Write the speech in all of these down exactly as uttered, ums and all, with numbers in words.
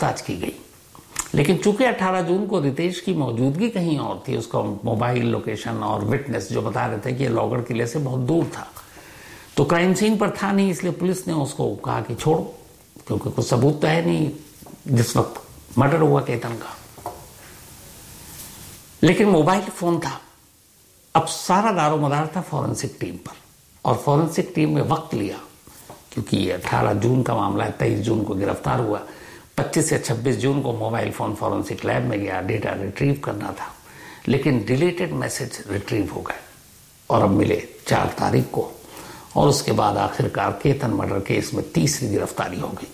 पूछताछ की गई। लेकिन चूंकि अठारह जून को रितेश की मौजूदगी कहीं और थी, उसका मोबाइल लोकेशन और विटनेस जो बता रहे थे कि ये लॉगड़ किले से बहुत दूर था, तो क्राइम सीन पर था नहीं, इसलिए पुलिस ने उसको कहा कि छोड़ो, क्योंकि कुछ सबूत तो है नहीं जिस वक्त मर्डर हुआ केतन का। लेकिन मोबाइल फोन था। अब सारा दारोमदार था फॉरेंसिक टीम पर, और फॉरेंसिक टीम ने वक्त लिया, क्योंकि ये अठारह जून का मामला है, तेईस जून को गिरफ्तार हुआ, पच्चीस या छब्बीस जून को मोबाइल फोन फॉरेंसिक लैब में गया, डेटा रिट्रीव करना था, लेकिन डिलीटेड मैसेज रिट्रीव हो गए और अब मिले चार तारीख को, और उसके बाद आखिरकार केतन मर्डर केस में तीसरी गिरफ्तारी हो गई।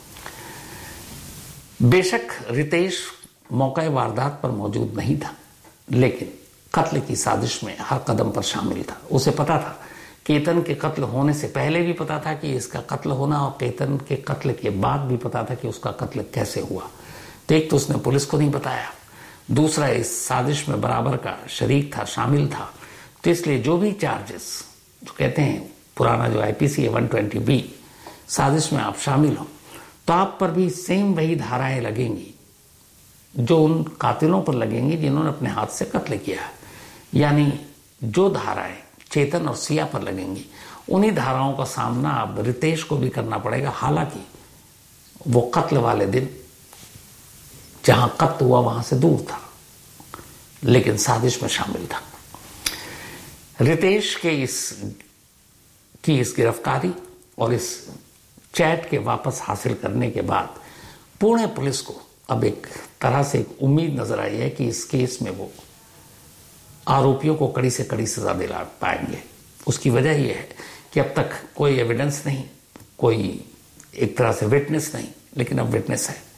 बेशक रितेश मौके वारदात पर मौजूद नहीं था, लेकिन कत्ल की साजिश में हर कदम पर शामिल था। उसे पता था, केतन के कत्ल होने से पहले भी पता था कि इसका कत्ल होना, और केतन के कत्ल के बाद भी पता था कि उसका कत्ल कैसे हुआ। तो एक तो उसने पुलिस को नहीं बताया, दूसरा इस साजिश में बराबर का शरीक था, शामिल था। तो इसलिए जो भी चार्जेस जो कहते हैं, पुराना जो आईपीसी है वन ट्वेंटी बी, साजिश में आप शामिल हो तो आप पर भी सेम वही धाराएं लगेंगी जो उन कातिलों पर लगेंगी जिन्होंने अपने हाथ से कत्ल किया है। यानी जो धाराएं चेतन और सिया पर लगेंगी, उन्हीं धाराओं का सामना अब रितेश को भी करना पड़ेगा। हालांकि वो कत्ल वाले दिन जहां कत्ल हुआ वहां से दूर था, लेकिन साजिश में शामिल था। रितेश के इस की इस गिरफ्तारी और इस चैट के वापस हासिल करने के बाद पुणे पुलिस को अब एक तरह से एक उम्मीद नजर आई है कि इस केस में वो आरोपियों को कड़ी से कड़ी सजा दिला पाएंगे। उसकी वजह यह है कि अब तक कोई एविडेंस नहीं, कोई एक तरह से विटनेस नहीं, लेकिन अब विटनेस है।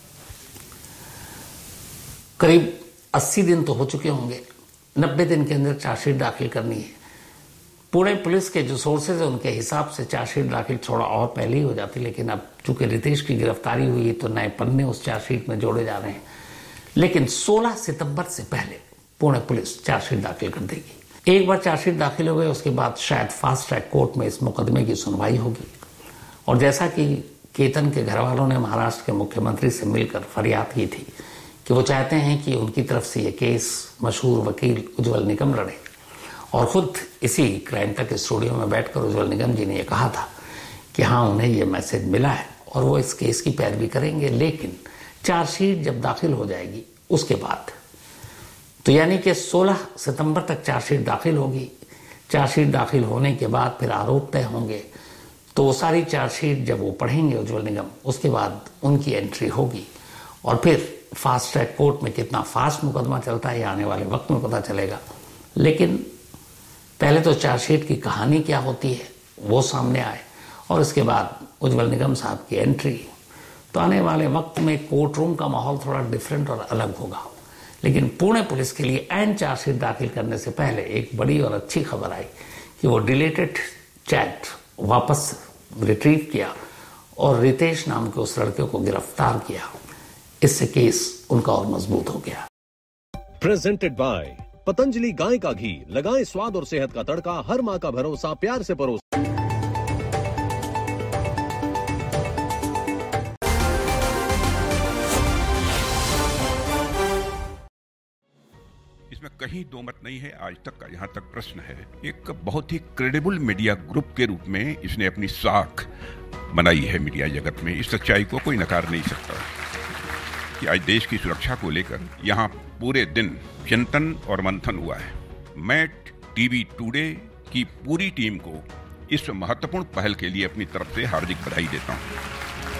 करीब अस्सी दिन तो हो चुके होंगे, नब्बे दिन के अंदर चार्जशीट दाखिल करनी है। पुणे पुलिस के जो सोर्सेज है उनके हिसाब से चार्जशीट दाखिल थोड़ा और पहले ही हो जाती, लेकिन अब चूंकि रितेश की गिरफ्तारी हुई है तो नए पन्ने उस चार्जशीट में जोड़े जा रहे हैं। लेकिन सोलह सितंबर से पहले पुणे पुलिस चार्जशीट दाखिल कर देगी। एक बार चार्जशीट दाखिल हो गई, उसके बाद शायद फास्ट ट्रैक कोर्ट में इस मुकदमे की सुनवाई होगी। और जैसा कि केतन के घर वालों ने महाराष्ट्र के मुख्यमंत्री से मिलकर फरियाद की थी कि वो चाहते हैं कि उनकी तरफ से ये केस मशहूर वकील उज्जवल निगम लड़े, और खुद इसी क्राइम तक स्टूडियो में बैठकर उज्जवल निगम जी ने यह कहा था कि हाँ, उन्हें यह मैसेज मिला है और वो इस केस की पैरवी करेंगे। लेकिन चार्जशीट जब दाखिल हो जाएगी उसके बाद, तो यानी कि सोलह सितंबर तक चार्जशीट दाखिल होगी। चार्जशीट दाखिल होने के बाद फिर आरोप तय होंगे, तो वो सारी चार्जशीट जब वो पढ़ेंगे उज्जवल निगम, उसके बाद उनकी एंट्री होगी, और फिर फास्ट ट्रैक कोर्ट में कितना फास्ट मुकदमा चलता है आने वाले वक्त में पता चलेगा। लेकिन पहले तो चार्जशीट की कहानी क्या होती है वो सामने आए, और इसके बाद उज्जवल निगम साहब की एंट्री। तो आने वाले वक्त में कोर्ट रूम का माहौल थोड़ा डिफरेंट और अलग होगा। लेकिन पुणे पुलिस के लिए एंड चार्जशीट दाखिल करने से पहले एक बड़ी और अच्छी खबर आई कि वो डिलीटेड चैट वापस रिट्रीव किया और रितेश नाम के उस लड़के को गिरफ्तार किया। इससे केस उनका और मजबूत हो गया। प्रेजेंटेड बाय पतंजलि गाय का घी, लगाएं स्वाद और सेहत का तड़का, हर माँ का भरोसा, प्यार से परोस। इसमें कहीं दो मत नहीं है आज तक का, यहां तक प्रश्न है। एक बहुत ही क्रेडिबल मीडिया ग्रुप के रूप में इसने अपनी साख बनाई है मीडिया जगत में। इस सच्चाई को कोई नकार नहीं सकता कि आज देश की सुरक्षा को लेकर यहां पूरे दिन चिंतन और मंथन हुआ है। मैं टीवी टुडे की पूरी टीम को इस महत्वपूर्ण पहल के लिए अपनी तरफ से हार्दिक बधाई देता हूं।